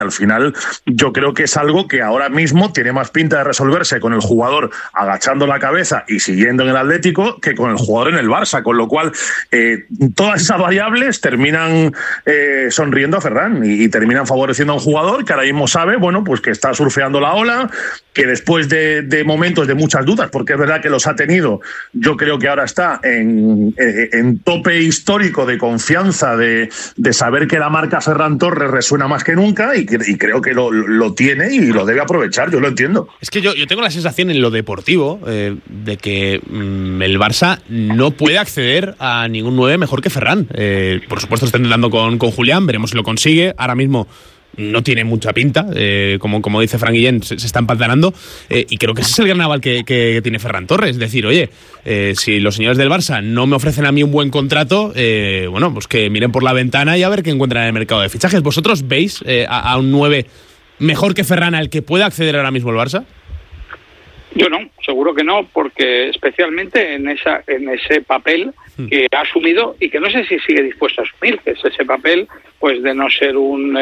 Al final, yo creo que es algo que ahora mismo tiene más pinta de resolverse con el jugador agachando la cabeza y siguiendo en el Atlético que con el jugador en el Barça, con lo cual todas esas variables terminan sonriendo a Ferran y terminan favoreciendo a un jugador que ahora mismo sabe, bueno, pues que está surfeando la ola, que después de momentos de muchas dudas, porque es verdad que los ha tenido, yo creo que ahora está en tope histórico de confianza, de saber que la marca Ferran Torres resuena más que nunca y creo que lo tiene y lo debe aprovechar, yo lo entiendo. Es que yo tengo la sensación en lo deportivo de que el Barça no puede acceder a ningún 9 mejor que Ferran. Por supuesto está intentando con Julián, veremos si lo consigue. Ahora mismo no tiene mucha pinta, como dice Fran Guillén, se está empantanando, y creo que ese es el gran aval que tiene Ferran Torres. Es decir, oye, si los señores del Barça no me ofrecen a mí un buen contrato, bueno, pues que miren por la ventana y a ver qué encuentran en el mercado de fichajes. ¿Vosotros veis a un 9 mejor que Ferran al que pueda acceder ahora mismo el Barça? Yo no, seguro que no, porque especialmente en ese papel que ha asumido y que no sé si sigue dispuesto a asumir, que es ese papel pues de no ser un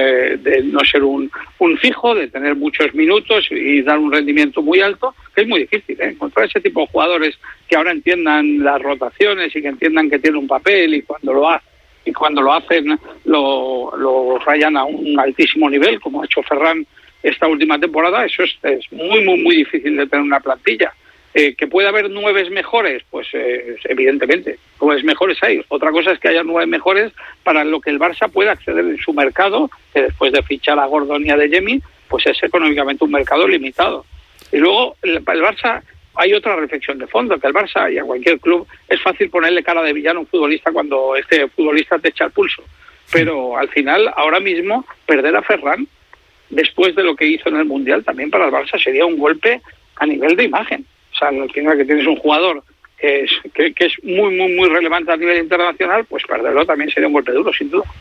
fijo, de tener muchos minutos y dar un rendimiento muy alto, que es muy difícil, encontrar ese tipo de jugadores que ahora entiendan las rotaciones y que entiendan que tiene un papel y cuando lo hacen lo rayan a un altísimo nivel, como ha hecho Ferran esta última temporada. Eso es muy, muy, muy difícil de tener una plantilla. ¿Que puede haber 9 mejores? Pues evidentemente, 9 mejores hay. Otra cosa es que haya 9 mejores para lo que el Barça pueda acceder en su mercado, que después de fichar a Gordon y a De Jemi, pues es económicamente un mercado limitado. Y luego el Barça, hay otra reflexión de fondo, que al Barça y a cualquier club es fácil ponerle cara de villano a un futbolista cuando este futbolista te echa el pulso. Pero al final, ahora mismo, perder a Ferran después de lo que hizo en el Mundial también para el Barça sería un golpe a nivel de imagen. O sea, al final que tienes un jugador que es muy, muy, muy relevante a nivel internacional, pues perderlo también sería un golpe duro, sin duda.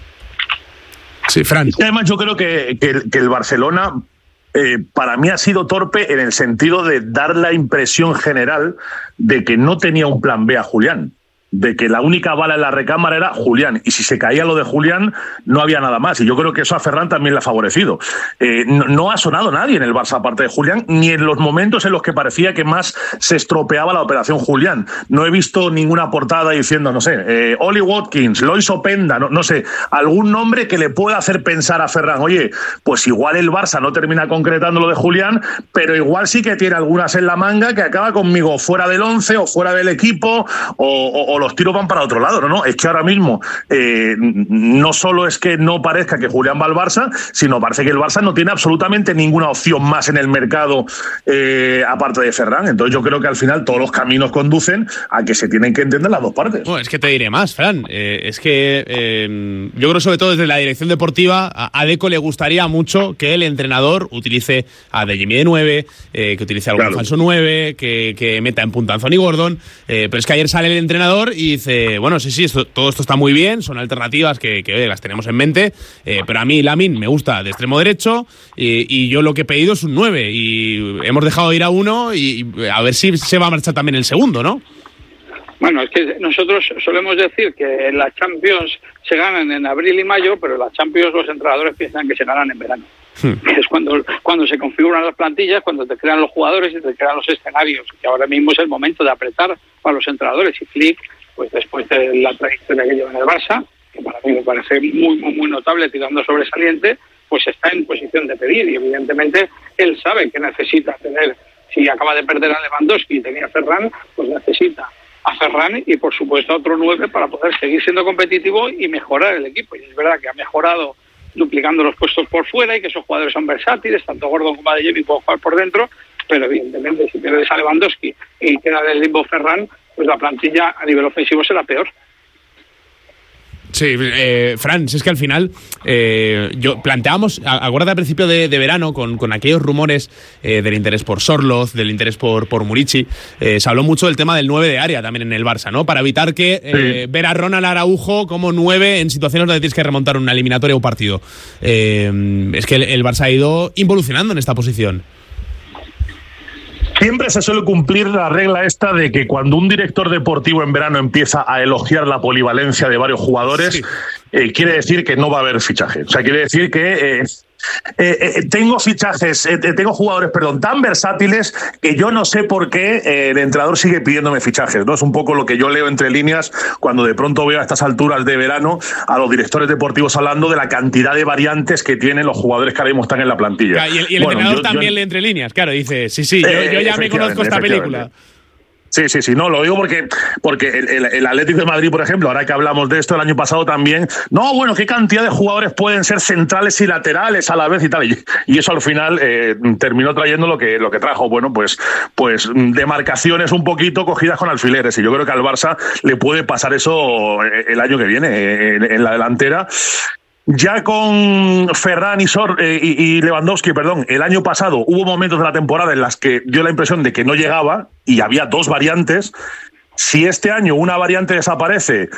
Sí, Fran. Además, yo creo que el Barcelona para mí ha sido torpe en el sentido de dar la impresión general de que no tenía un plan B a Julián, de que la única bala en la recámara era Julián, y si se caía lo de Julián no había nada más, y yo creo que eso a Ferran también le ha favorecido. No ha sonado nadie en el Barça aparte de Julián, ni en los momentos en los que parecía que más se estropeaba la operación Julián. No he visto ninguna portada diciendo, no sé, Oli Watkins, Lois Openda, no sé, algún nombre que le pueda hacer pensar a Ferran, oye, pues igual el Barça no termina concretando lo de Julián, pero igual sí que tiene algunas en la manga que acaba conmigo fuera del 11 o fuera del equipo, o los tiros van para otro lado. No, es que ahora mismo no solo es que no parezca que Julián va al Barça, sino parece que el Barça no tiene absolutamente ninguna opción más en el mercado aparte de Ferran. Entonces yo creo que al final todos los caminos conducen a que se tienen que entender las dos partes. Bueno, es que te diré más, Fran. Es que yo creo sobre todo desde la dirección deportiva a Deco le gustaría mucho que el entrenador utilice a De Jemi de 9, que utilice algún falso 9, que meta en punta a Anthony Gordon, pero es que ayer sale el entrenador y dice, bueno, sí, todo esto está muy bien, son alternativas que oye, las tenemos en mente, pero a mí Lamine me gusta de extremo derecho y yo lo que he pedido es un 9 y hemos dejado ir a uno y a ver si se va a marchar también el segundo, ¿no? Bueno, es que nosotros solemos decir que las Champions se ganan en abril y mayo, pero las Champions los entrenadores piensan que se ganan en verano. Es cuando se configuran las plantillas, cuando te crean los jugadores y te crean los escenarios, que ahora mismo es el momento de apretar para los entrenadores. Y Flick, pues después de la trayectoria que lleva en el Barça, que para mí me parece muy, muy, muy notable, tirando sobresaliente, pues está en posición de pedir. Y evidentemente él sabe que necesita tener, si acaba de perder a Lewandowski y tenía a Ferran, pues necesita a Ferran y por supuesto a otro 9 para poder seguir siendo competitivo y mejorar el equipo. Y es verdad que ha mejorado duplicando los puestos por fuera y que esos jugadores son versátiles, tanto Gordon como De Jemi pueden jugar por dentro, pero evidentemente si pierdes a Lewandowski y queda del limbo Ferran, pues la plantilla a nivel ofensivo será peor. Sí, Fran, si es que al final yo planteábamos, acuérdate al principio de verano con aquellos rumores del interés por Sorloth, del interés por Murici, se habló mucho del tema del 9 de área también en el Barça, ¿no? Para evitar que ver a Ronald Araujo como 9 en situaciones donde tienes que remontar una eliminatoria o un partido. Es que el Barça ha ido involucionando en esta posición. Siempre se suele cumplir la regla esta de que cuando un director deportivo en verano empieza a elogiar la polivalencia de varios jugadores, quiere decir que no va a haber fichaje. O sea, quiere decir que Tengo fichajes, tengo jugadores, tan versátiles que yo no sé por qué el entrenador sigue pidiéndome fichajes, ¿no? Es un poco lo que yo leo entre líneas cuando de pronto veo a estas alturas de verano a los directores deportivos hablando de la cantidad de variantes que tienen los jugadores que ahora mismo están en la plantilla. Y el entrenador también lee entre líneas, claro, dice, sí, yo ya me conozco esta película. Sí, no, lo digo porque el Atlético de Madrid, por ejemplo, ahora que hablamos de esto, el año pasado también, qué cantidad de jugadores pueden ser centrales y laterales a la vez y tal, y eso al final terminó trayendo lo que trajo, pues demarcaciones un poquito cogidas con alfileres, y yo creo que al Barça le puede pasar eso el año que viene en la delantera. Ya con Ferran y Lewandowski, el año pasado hubo momentos de la temporada en las que dio la impresión de que no llegaba y había dos variantes. Si este año una variante desaparece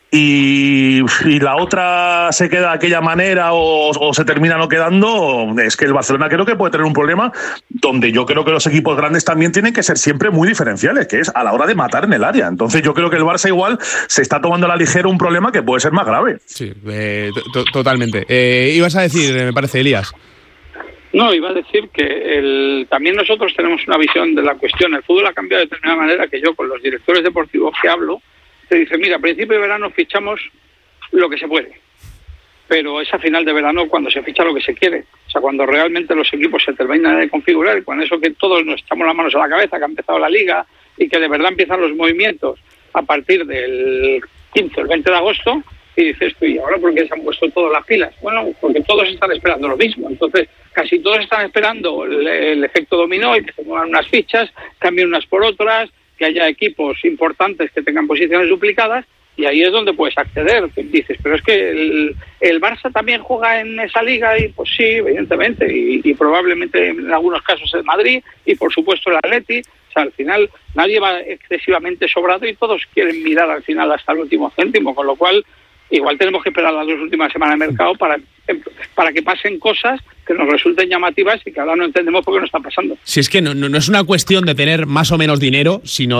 y la otra se queda de aquella manera o se termina no quedando, es que el Barcelona creo que puede tener un problema donde yo creo que los equipos grandes también tienen que ser siempre muy diferenciales, que es a la hora de matar en el área. Entonces yo creo que el Barça igual se está tomando a la ligera un problema que puede ser más grave. Sí, totalmente. Ibas a decir, me parece, Elías. No, iba a decir que también nosotros tenemos una visión de la cuestión. El fútbol ha cambiado de determinada manera que yo con los directores deportivos que hablo, te dice, mira, a principio de verano fichamos lo que se puede, pero es a final de verano cuando se ficha lo que se quiere. O sea, cuando realmente los equipos se terminan de configurar y con eso que todos nos echamos las manos a la cabeza, que ha empezado la Liga y que de verdad empiezan los movimientos a partir del 15 o el 20 de agosto, y dices tú, ¿y ahora por qué se han puesto todas las pilas? Bueno, porque todos están esperando lo mismo. Entonces, casi todos están esperando el efecto dominó y que se muevan unas fichas, cambien unas por otras, que haya equipos importantes que tengan posiciones duplicadas, y ahí es donde puedes acceder. Dices, pero es que el Barça también juega en esa liga, y pues sí, evidentemente, y probablemente en algunos casos el Madrid, y por supuesto el Atleti. O sea, al final nadie va excesivamente sobrado y todos quieren mirar al final hasta el último céntimo, con lo cual igual tenemos que esperar las 2 últimas semanas de mercado para que pasen cosas que nos resulten llamativas y que ahora no entendemos por qué no está pasando. Si es que no es una cuestión de tener más o menos dinero, sino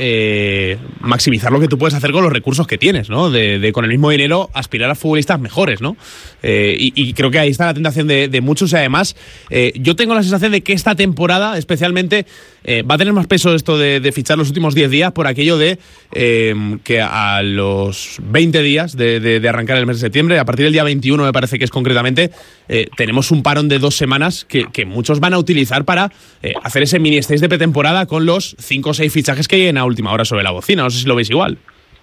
de maximizar lo que tú puedes hacer con los recursos que tienes, ¿no? De con el mismo dinero aspirar a futbolistas mejores, ¿no? Y creo que ahí está la tentación de muchos, y además yo tengo la sensación de que esta temporada especialmente va a tener más peso esto de fichar los últimos 10 días por aquello de que a los 20 días de arrancar el mes de septiembre, a partir del día 21 me parece que es concretamente, tenemos un parón de 2 semanas que muchos van a utilizar para hacer ese mini stage de pretemporada con los 5 o 6 fichajes que lleguen a última hora sobre la bocina. No sé si lo veis igual.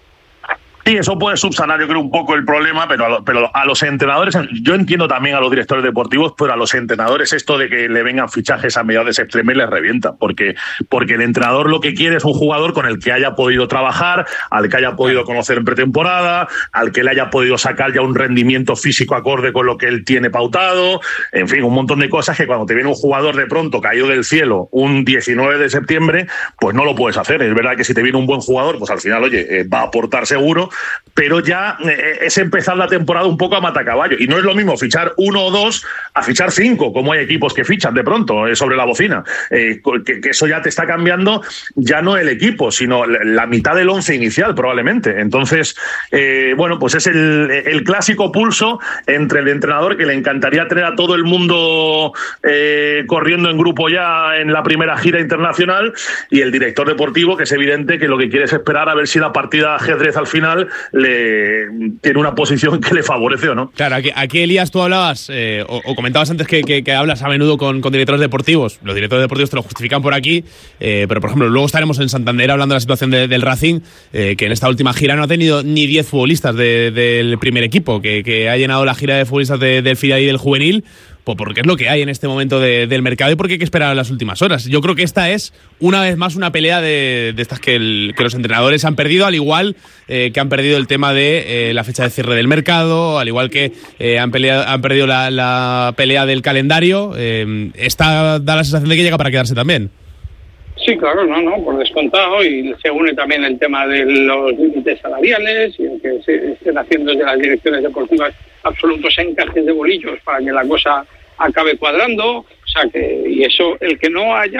Sí, eso puede subsanar, yo creo, un poco el problema, pero a los entrenadores, yo entiendo también a los directores deportivos, pero a los entrenadores esto de que le vengan fichajes a mediados de septiembre les revienta, porque el entrenador lo que quiere es un jugador con el que haya podido trabajar, al que haya podido conocer en pretemporada, al que le haya podido sacar ya un rendimiento físico acorde con lo que él tiene pautado, en fin, un montón de cosas que cuando te viene un jugador de pronto caído del cielo un 19 de septiembre, pues no lo puedes hacer. Es verdad que si te viene un buen jugador, pues al final, oye, va a aportar seguro, pero ya es empezar la temporada un poco a matacaballo. Y no es lo mismo fichar 1 o 2 a fichar 5, como hay equipos que fichan de pronto sobre la bocina. Que eso ya te está cambiando, ya no el equipo, sino la mitad del 11 inicial, probablemente. Entonces, pues es el clásico pulso entre el entrenador, que le encantaría tener a todo el mundo corriendo en grupo ya en la primera gira internacional, y el director deportivo, que es evidente que lo que quiere es esperar a ver si la partida de ajedrez al final le tiene una posición que le favorece o no. Claro, aquí Elías, tú hablabas o comentabas antes que hablas a menudo con directores deportivos. Los directores deportivos te lo justifican por aquí, pero por ejemplo luego estaremos en Santander hablando de la situación del Racing, que en esta última gira no ha tenido ni 10 futbolistas del primer equipo, que ha llenado la gira de futbolistas del filial y del juvenil, pues porque es lo que hay en este momento del mercado y porque hay que esperar a las últimas horas. Yo creo que esta es, una vez más, una pelea de estas que los entrenadores han perdido, al igual que han perdido el tema de la fecha de cierre del mercado, al igual que han perdido la pelea del calendario. Esta da la sensación de que llega para quedarse también. Sí, claro, no, por descontado, y se une también el tema de los límites salariales y el que se estén haciendo desde las direcciones deportivas absolutos encajes de bolillos para que la cosa acabe cuadrando. O sea, y eso, el que no haya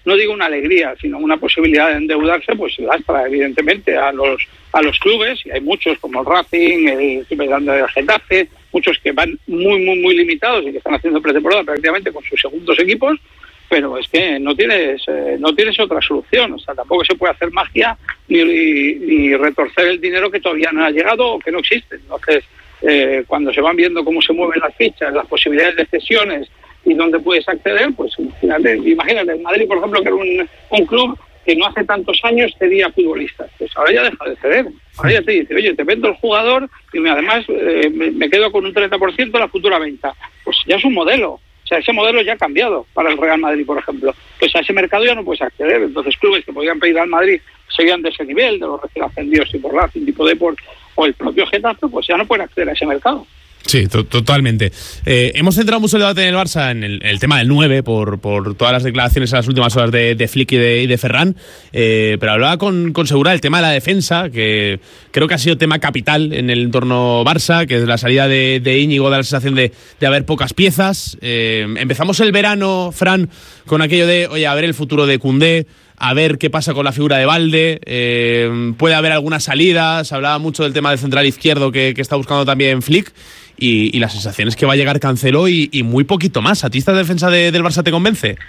no digo una alegría, sino una posibilidad de endeudarse, pues lastra evidentemente a los clubes, y hay muchos como el Racing, el de Getafe, muchos que van muy limitados y que están haciendo pretemporada prácticamente con sus segundos equipos, pero es que no tienes otra solución. O sea, tampoco se puede hacer magia ni retorcer el dinero que todavía no ha llegado o que no existe. Entonces, cuando se van viendo cómo se mueven las fichas, las posibilidades de cesiones y dónde puedes acceder, pues imagínate, el Madrid, por ejemplo, que era un club que no hace tantos años cedía futbolistas. Pues ahora ya deja de ceder. Ahora ya te dice, oye, te vendo el jugador y además me quedo con un 30% de la futura venta. Pues ya es un modelo. O sea, ese modelo ya ha cambiado para el Real Madrid, por ejemplo. Pues a ese mercado ya no puedes acceder. Entonces, clubes que podían pedir al Madrid seguían de ese nivel, de los recién ascendidos, tipo Racing, tipo Deport, o el propio Getafe, pues ya no pueden acceder a ese mercado. Sí, totalmente. Hemos centrado mucho el debate en el Barça en el tema del 9 por todas las declaraciones en las últimas horas de Flick y de Ferran, pero hablaba con Segura el tema de la defensa, que creo que ha sido tema capital en el entorno Barça, que es la salida de Íñigo da la sensación de haber pocas piezas. Empezamos el verano, Fran, con aquello de, oye, a ver el futuro de Koundé, a ver qué pasa con la figura de Balde, puede haber algunas salidas, hablaba mucho del tema del central izquierdo que está buscando también Flick, y la sensación es que va a llegar Cancelo y muy poquito más. ¿A ti esta defensa del Barça te convence?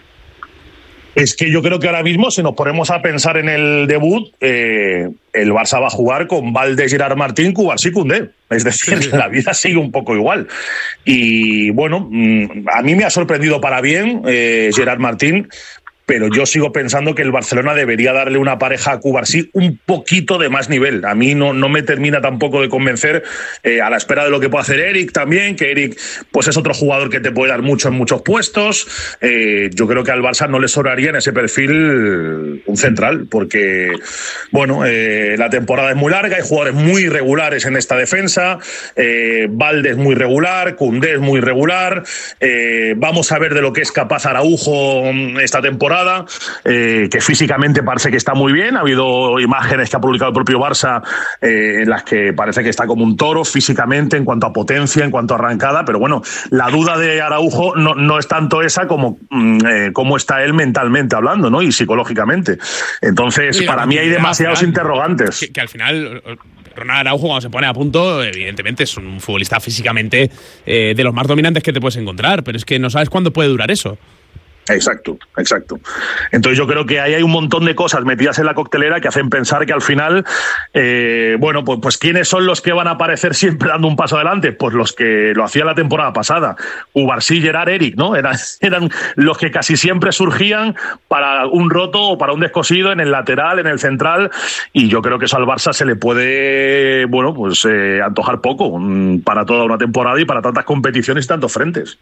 Es que yo creo que ahora mismo, si nos ponemos a pensar en el debut, el Barça va a jugar con Balde, Gerard Martín, Cubarsí, Koundé. Es decir, la vida sigue un poco igual. Y bueno, a mí me ha sorprendido para bien Gerard Martín, pero yo sigo pensando que el Barcelona debería darle una pareja a Cubarsí un poquito de más nivel. A mí no me termina tampoco de convencer, a la espera de lo que puede hacer Eric también, que Eric pues es otro jugador que te puede dar mucho en muchos puestos. Yo creo que al Barça no le sobraría en ese perfil un central, porque bueno, la temporada es muy larga, hay jugadores muy irregulares en esta defensa, Balde es muy regular, Koundé es muy regular, vamos a ver de lo que es capaz Araujo esta temporada, que físicamente parece que está muy bien. Ha habido imágenes que ha publicado el propio Barça en las que parece que está como un toro físicamente, en cuanto a potencia, en cuanto a arrancada, pero bueno, la duda de Araujo no es tanto esa como cómo está él mentalmente hablando, ¿no? Y psicológicamente. Entonces, sí, para mí hay demasiados interrogantes. Que al final Ronald Araujo, cuando se pone a punto, evidentemente es un futbolista físicamente de los más dominantes que te puedes encontrar, pero es que no sabes cuándo puede durar eso. Exacto. Entonces yo creo que ahí hay un montón de cosas metidas en la coctelera que hacen pensar que al final, bueno, pues ¿quiénes son los que van a aparecer siempre dando un paso adelante? Pues los que lo hacían la temporada pasada. Cubarsí, Gerard, Eric, ¿no? Eran los que casi siempre surgían para un roto o para un descosido en el lateral, en el central, y yo creo que eso al Barça se le puede, bueno, pues antojar poco para toda una temporada y para tantas competiciones y tantos frentes.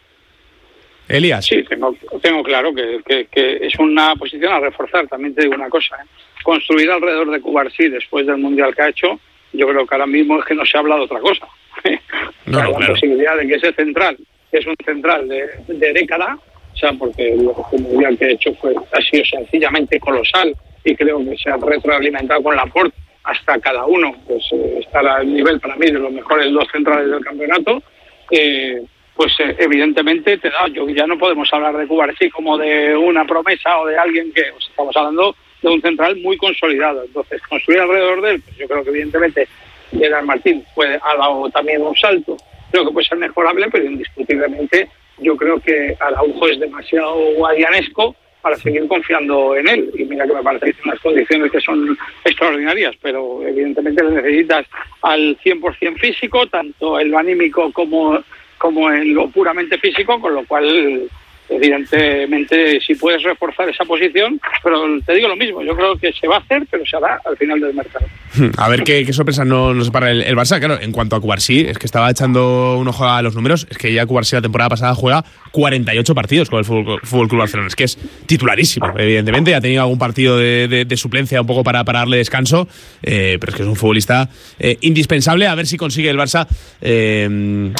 Elías. Sí, tengo claro que es una posición a reforzar. También te digo una cosa, construir alrededor de Cubarsí después del Mundial que ha hecho, yo creo que ahora mismo es que no se habla de otra cosa. La posibilidad de que ese central es un central de década, o sea, porque el Mundial que ha hecho ha sido sencillamente colosal, y creo que se ha retroalimentado con Laporte hasta cada uno, pues está al nivel para mí de los mejores dos centrales del campeonato. Pues evidentemente ya no podemos hablar de Cubarsí como de una promesa o de alguien que, pues, estamos hablando de un central muy consolidado. Entonces, construir alrededor de él, pues yo creo que evidentemente Gerard Martín ha dado también un salto, creo que puede ser mejorable, pero indiscutiblemente yo creo que Araujo es demasiado guadianesco para seguir confiando en él. Y mira que me parece que tiene unas condiciones que son extraordinarias, pero evidentemente le necesitas al 100% físico, tanto el anímico como en lo puramente físico, con lo cual evidentemente si puedes reforzar esa posición, pero te digo lo mismo, yo creo que se va a hacer, pero se hará al final del mercado. A ver qué sorpresa nos separa el Barça. Claro, en cuanto a Cubarsí, es que estaba echando un ojo a los números, es que ya Cubarsí la temporada pasada juega 48 partidos con el Fútbol Club Barcelona, es que es titularísimo, evidentemente, ha tenido algún partido de suplencia un poco para darle descanso, pero es que es un futbolista indispensable. A ver si consigue el Barça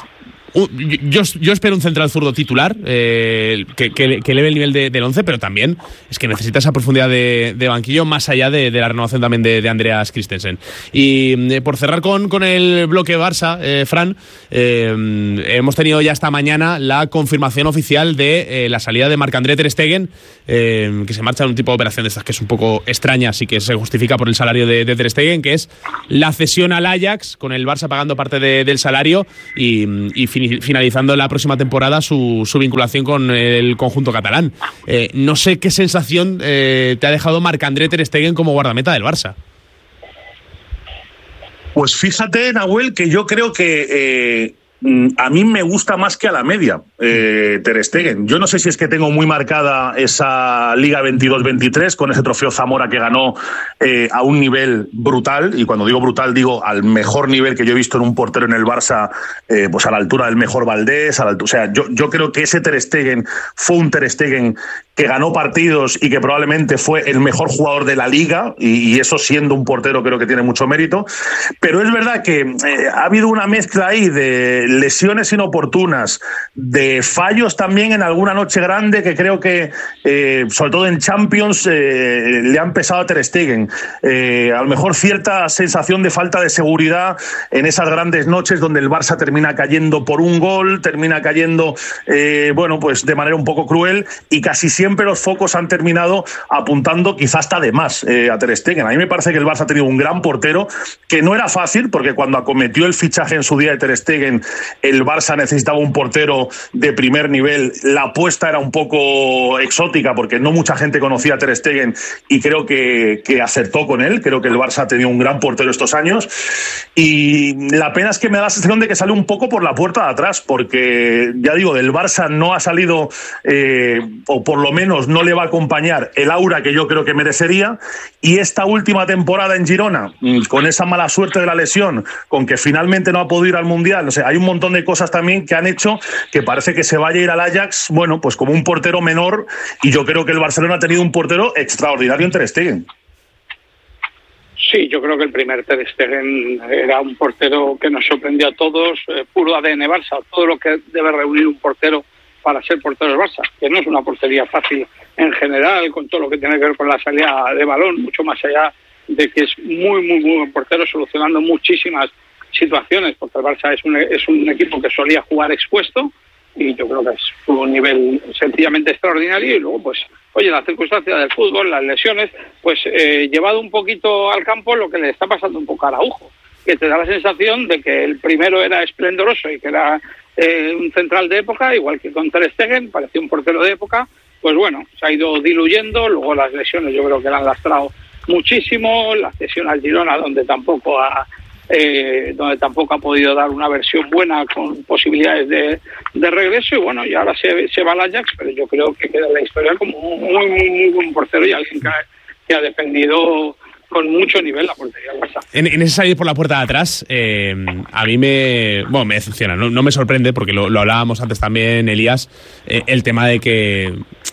Yo espero un central zurdo titular que eleve el nivel del 11, pero también es que necesita esa profundidad de banquillo más allá de la renovación también de Andreas Christensen. Y por cerrar con el bloque Barça, Fran, hemos tenido ya esta mañana la confirmación oficial de la salida de Marc-André ter Stegen, que se marcha en un tipo de operación de estas que es un poco extraña, así que se justifica por el salario de ter Stegen, que es la cesión al Ajax, con el Barça pagando parte del salario y finalizando la próxima temporada su vinculación con el conjunto catalán. No sé qué sensación te ha dejado Marc-André ter Stegen como guardameta del Barça. Pues fíjate, Nahuel, que yo creo que a mí me gusta más que a la media ter Stegen. Yo no sé si es que tengo muy marcada esa Liga 22-23 con ese trofeo Zamora que ganó a un nivel brutal, y cuando digo brutal digo al mejor nivel que yo he visto en un portero en el Barça, pues a la altura del mejor Valdés, o sea, yo creo que ese ter Stegen fue un ter Stegen que ganó partidos y que probablemente fue el mejor jugador de la Liga, y eso siendo un portero creo que tiene mucho mérito. Pero es verdad que ha habido una mezcla ahí de lesiones inoportunas, de fallos también en alguna noche grande que creo que, sobre todo en Champions, le han pesado a ter Stegen. A lo mejor cierta sensación de falta de seguridad en esas grandes noches donde el Barça termina cayendo por un gol, termina cayendo, bueno, pues de manera un poco cruel, y casi siempre los focos han terminado apuntando quizás hasta de más a ter Stegen. A mí me parece que el Barça ha tenido un gran portero, que no era fácil, porque cuando acometió el fichaje en su día de ter Stegen, el Barça necesitaba un portero de primer nivel. La apuesta era un poco exótica porque no mucha gente conocía a ter Stegen, y creo que acertó con él. Creo que el Barça ha tenido un gran portero estos años, y la pena es que me da la sensación de que sale un poco por la puerta de atrás, porque ya digo, del Barça no ha salido, o por lo menos no le va a acompañar el aura que yo creo que merecería. Y esta última temporada en Girona, con esa mala suerte de la lesión, con que finalmente no ha podido ir al Mundial, no sé, hay un montón de cosas también que han hecho que parece que se vaya a ir al Ajax, bueno, pues como un portero menor, y yo creo que el Barcelona ha tenido un portero extraordinario en ter Stegen. Sí, yo creo que el primer ter Stegen era un portero que nos sorprendió a todos, puro ADN Barça, todo lo que debe reunir un portero para ser portero del Barça, que no es una portería fácil en general, con todo lo que tiene que ver con la salida de balón, mucho más allá de que es muy buen portero, solucionando muchísimas situaciones, porque el Barça es un equipo que solía jugar expuesto, y yo creo que es un nivel sencillamente extraordinario. Y luego, pues, oye, las circunstancias del fútbol, las lesiones, pues llevado un poquito al campo lo que le está pasando un poco a Araujo, que te da la sensación de que el primero era esplendoroso y que era un central de época, igual que con ter Stegen, parecía un portero de época. Pues bueno, se ha ido diluyendo. Luego las lesiones yo creo que le han lastrado muchísimo, la cesión al Girona, donde tampoco ha podido dar una versión buena con posibilidades de regreso, y bueno, y ahora se va al Ajax, pero yo creo que queda en la historia como un muy buen portero y alguien que ha defendido con mucho nivel la portería del Barça. En ese salir por la puerta de atrás, a mí me decepciona, no me sorprende, porque lo hablábamos antes también, Elías, el tema de que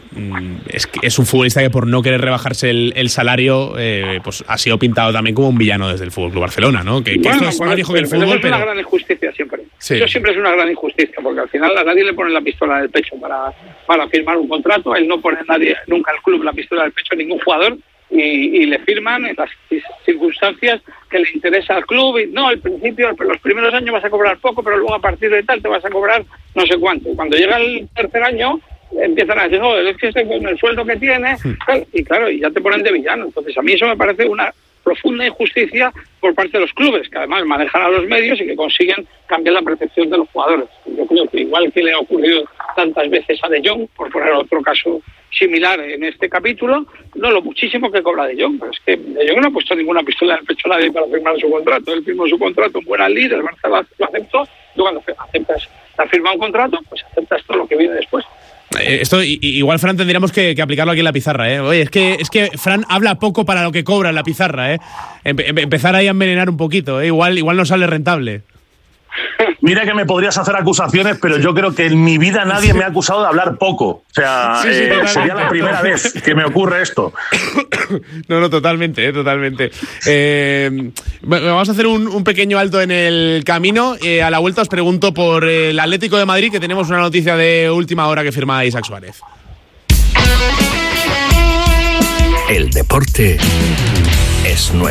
es un futbolista que por no querer rebajarse el salario, pues ha sido pintado también como un villano desde el Fútbol Club Barcelona, ¿no? Que bueno, esto es más viejo que el fútbol, pero es una gran injusticia siempre. Sí. Eso siempre es una gran injusticia, porque al final a nadie le pone la pistola en el pecho para firmar un contrato. Él no pone nunca al club la pistola en el pecho a ningún jugador, y le firman en las circunstancias que le interesa al club. Y no, al principio, los primeros años vas a cobrar poco, pero luego a partir de tal te vas a cobrar no sé cuánto. Cuando llega el tercer año empiezan a decir, joder, es que con el sueldo que tiene, y claro, y ya te ponen de villano. Entonces a mí eso me parece una profunda injusticia por parte de los clubes, que además manejan a los medios y que consiguen cambiar la percepción de los jugadores. Yo creo que igual que le ha ocurrido tantas veces a De Jong, por poner otro caso similar en este capítulo, no lo muchísimo que cobra De Jong, pero es que De Jong no ha puesto ninguna pistola en el pecho a nadie para firmar su contrato. Él firmó su contrato en buena lid, el Barça lo aceptó. Tú cuando has firmado un contrato, pues aceptas todo lo que viene después. Esto igual, Fran, tendríamos que aplicarlo aquí en la pizarra, ¿eh? Oye, es que Fran habla poco para lo que cobra en la pizarra, ¿eh? Empezar ahí a envenenar un poquito, ¿eh? Igual no sale rentable. Mira que me podrías hacer acusaciones, pero yo creo que en mi vida nadie me ha acusado de hablar poco. O sea, Sí, sería la primera vez que me ocurre esto. No, totalmente, totalmente. Vamos a hacer un pequeño alto en el camino. A la vuelta os pregunto por el Atlético de Madrid, que tenemos una noticia de última hora que firma Isaac Suárez. El deporte es nuestro.